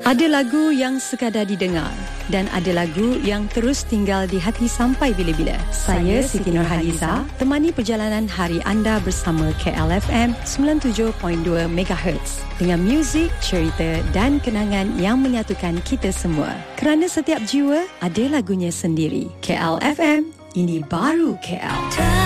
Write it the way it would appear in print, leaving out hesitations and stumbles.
Ada lagu yang sekadar didengar dan ada lagu yang terus tinggal di hati sampai bila-bila. Saya Siti Nurhaliza, temani perjalanan hari anda bersama KLFM 97.2 MHz dengan muzik, cerita dan kenangan yang menyatukan kita semua. Kerana setiap jiwa ada lagunya sendiri. KLFM, ini baru KL.